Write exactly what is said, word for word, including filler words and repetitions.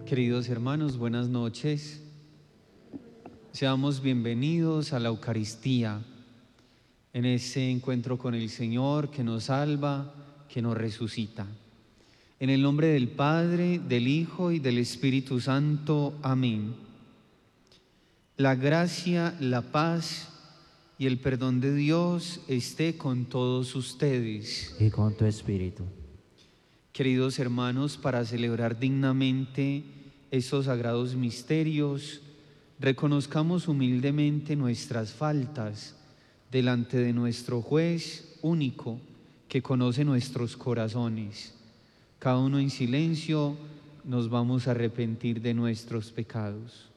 Queridos hermanos, buenas noches. Seamos bienvenidos a la Eucaristía, en ese encuentro con el Señor que nos salva, que nos resucita. En el nombre del Padre, del Hijo y del Espíritu Santo. Amén. La gracia, la paz y el perdón de Dios esté con todos ustedes. Y con tu espíritu. Queridos hermanos, para celebrar dignamente estos sagrados misterios, reconozcamos humildemente nuestras faltas delante de nuestro juez único que conoce nuestros corazones. Cada uno en silencio nos vamos a arrepentir de nuestros pecados.